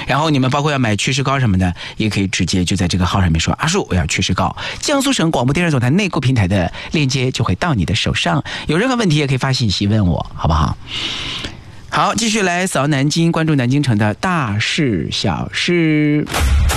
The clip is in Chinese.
然后你们包括要买祛湿膏什么的，也可以直接就在这个号上面说阿树我要祛湿膏，江苏省广播电视总台内购平台的链接就会到你的手上。有任何问题也可以发信息问我，好不好？好，继续来扫南京，关注南京城的大事小事。